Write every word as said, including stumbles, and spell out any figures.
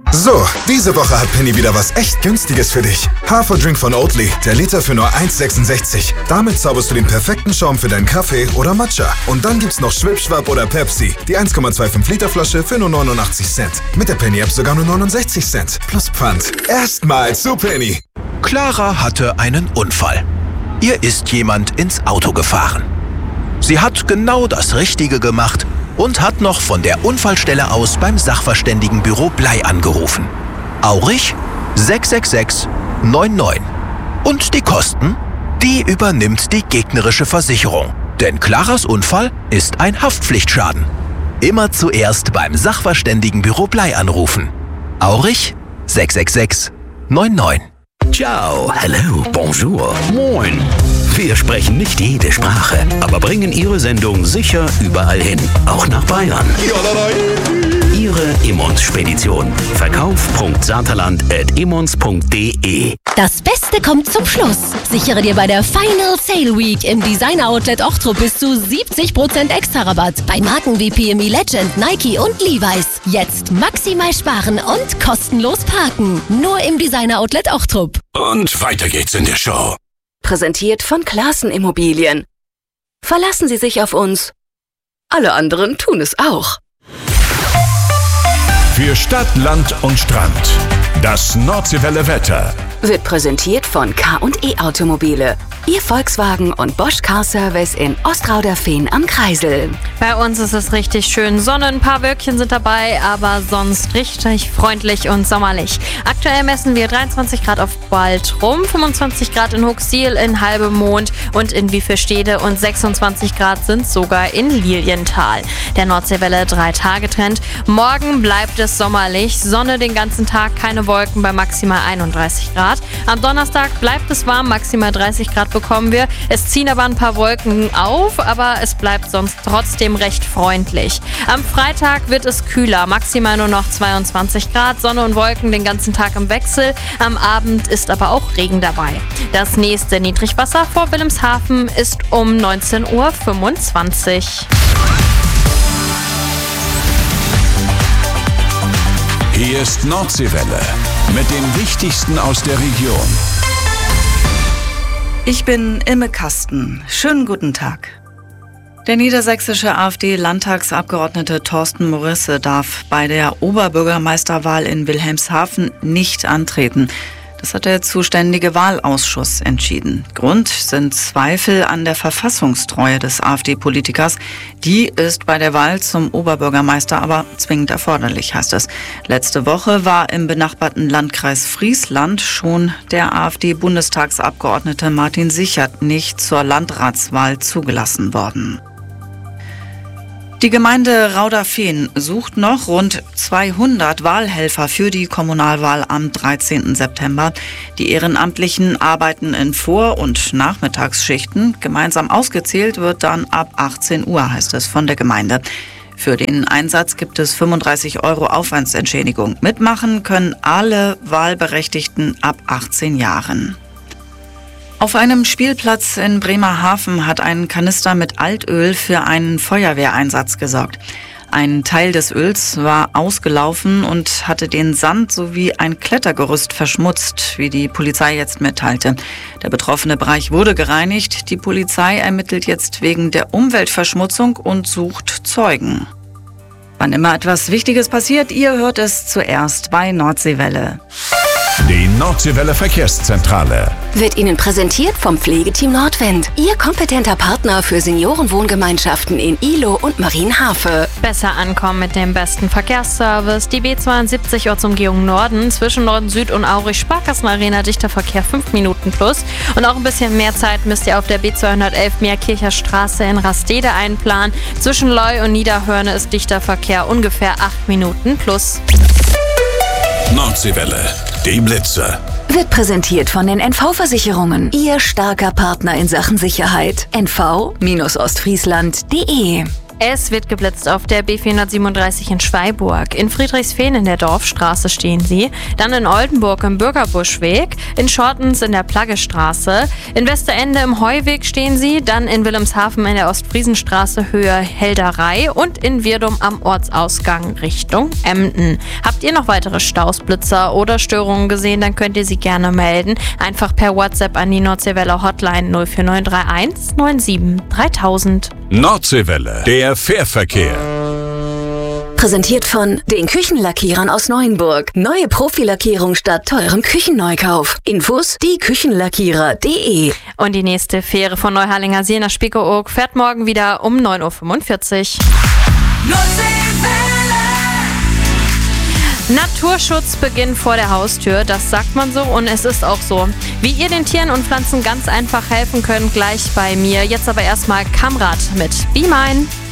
So, diese Woche hat Penny wieder was echt Günstiges für dich. Haferdrink von Oatly, der Liter für nur eins Komma sechsundsechzig. Damit zauberst du den perfekten Schaum für deinen Kaffee oder Matcha. Und dann gibt's noch Schwipschwapp oder Pepsi, die eins Komma fünfundzwanzig Liter Flasche für nur neunundachtzig Cent. Mit der Penny-App sogar nur neunundsechzig Cent. Plus Pfand. Erstmal zu Penny. Clara hatte einen Unfall. Ihr ist jemand ins Auto gefahren. Sie hat genau das Richtige gemacht und hat noch von der Unfallstelle aus beim Sachverständigenbüro Blei angerufen. Aurich sechs sechs sechs neun neun. Und die Kosten? Die übernimmt die gegnerische Versicherung. Denn Claras Unfall ist ein Haftpflichtschaden. Immer zuerst beim Sachverständigenbüro Blei anrufen. Aurich sechs sechs sechs neun neun. Ciao, hello, bonjour, moin. Wir sprechen nicht jede Sprache, aber bringen Ihre Sendung sicher überall hin, auch nach Bayern. Ihre Immons-Spedition. Verkauf.saterland at immons punkt de. Das Beste kommt zum Schluss. Sichere dir bei der Final Sale Week im Designer Outlet Ochtrup bis zu siebzig Prozent extra Rabatt bei Marken wie P M E Legend, Nike und Levi's. Jetzt maximal sparen und kostenlos parken. Nur im Designer Outlet Ochtrup. Und weiter geht's in der Show. Präsentiert von Classen Immobilien. Verlassen Sie sich auf uns. Alle anderen tun es auch. Für Stadt, Land und Strand. Das Nordseewelle Wetter Wird präsentiert von K und E Automobile. Ihr Volkswagen und Bosch Car Service in Ostrauderfehn am Kreisel. Bei uns ist es richtig schön. Sonne, ein paar Wölkchen sind dabei, aber sonst richtig freundlich und sommerlich. Aktuell messen wir dreiundzwanzig Grad auf Baltrum, fünfundzwanzig Grad in Huxil, in Halbemond und in Wiefelstede und sechsundzwanzig Grad sind sogar in Lilienthal. Der Nordseewelle drei Tage Trend. Morgen bleibt es sommerlich. Sonne den ganzen Tag, keine Wolken bei maximal einunddreißig Grad. Am Donnerstag bleibt es warm, maximal dreißig Grad bekommen wir. Es ziehen aber ein paar Wolken auf, aber es bleibt sonst trotzdem recht freundlich. Am Freitag wird es kühler, maximal nur noch zweiundzwanzig Grad, Sonne und Wolken den ganzen Tag im Wechsel. Am Abend ist aber auch Regen dabei. Das nächste Niedrigwasser vor Wilhelmshaven ist um neunzehn Uhr fünfundzwanzig. Hier ist Nordseewelle mit dem Wichtigsten aus der Region. Ich bin Imme Kasten. Schönen guten Tag. Der niedersächsische AfD-Landtagsabgeordnete Thorsten Morisse darf bei der Oberbürgermeisterwahl in Wilhelmshaven nicht antreten. Das hat der zuständige Wahlausschuss entschieden. Grund sind Zweifel an der Verfassungstreue des AfD-Politikers. Die ist bei der Wahl zum Oberbürgermeister aber zwingend erforderlich, heißt es. Letzte Woche war im benachbarten Landkreis Friesland schon der AfD-Bundestagsabgeordnete Martin Sichert nicht zur Landratswahl zugelassen worden. Die Gemeinde Rauderfehn sucht noch rund zweihundert Wahlhelfer für die Kommunalwahl am dreizehnten September. Die Ehrenamtlichen arbeiten in Vor- und Nachmittagsschichten. Gemeinsam ausgezählt wird dann ab achtzehn Uhr, heißt es von der Gemeinde. Für den Einsatz gibt es fünfunddreißig Euro Aufwandsentschädigung. Mitmachen können alle Wahlberechtigten ab achtzehn Jahren. Auf einem Spielplatz in Bremerhaven hat ein Kanister mit Altöl für einen Feuerwehreinsatz gesorgt. Ein Teil des Öls war ausgelaufen und hatte den Sand sowie ein Klettergerüst verschmutzt, wie die Polizei jetzt mitteilte. Der betroffene Bereich wurde gereinigt. Die Polizei ermittelt jetzt wegen der Umweltverschmutzung und sucht Zeugen. Wann immer etwas Wichtiges passiert, ihr hört es zuerst bei Nordseewelle. Die Nordseewelle Verkehrszentrale Wird Ihnen präsentiert vom Pflegeteam Nordwind. Ihr kompetenter Partner für Seniorenwohngemeinschaften in Ihlow und Marienhafe. Besser ankommen mit dem besten Verkehrsservice. Die B zweiundsiebzig Ortsumgehung Norden zwischen Norden Süd und Aurich Sparkassenarena dichter Verkehr fünf Minuten plus. Und auch ein bisschen mehr Zeit müsst ihr auf der B zweihundertelf Meerkircher Straße in Rastede einplanen. Zwischen Leu und Niederhörne ist dichter Verkehr ungefähr acht Minuten plus. Nordseewelle, die Blitze. Wird präsentiert von den N V-Versicherungen. Ihr starker Partner in Sachen Sicherheit. N V Ostfriesland punkt de Es wird geblitzt auf der B vierhundertsiebenunddreißig in Schweiburg. In Friedrichsfehn in der Dorfstraße stehen sie. Dann in Oldenburg im Bürgerbuschweg. In Schortens in der Plaggestraße. In Westerende im Heuweg stehen sie. Dann in Wilhelmshaven in der Ostfriesenstraße Höhe Helderei. Und in Wirdum am Ortsausgang Richtung Emden. Habt ihr noch weitere Staus, Blitzer oder Störungen gesehen, dann könnt ihr sie gerne melden. Einfach per WhatsApp an die Nordseewelle Hotline null vier neun drei eins neun sieben dreitausend. Nordseewelle, der Fährverkehr. Präsentiert von den Küchenlackierern aus Neuenburg. Neue Profilackierung statt teurem Küchenneukauf. Infos die Küchenlackierer punkt de. Und die nächste Fähre von Neuharlinger See nach Spiekeroog fährt morgen wieder um neun Uhr fünfundvierzig. Naturschutz beginnt vor der Haustür, das sagt man so und es ist auch so. Wie ihr den Tieren und Pflanzen ganz einfach helfen könnt, gleich bei mir. Jetzt aber erstmal Kamrat mit Be Mine.